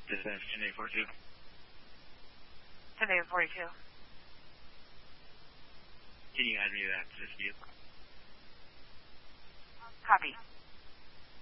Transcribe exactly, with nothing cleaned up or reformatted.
Dispatch ten eight four two. ten eight forty-two. Can you add me to that dispute? Copy.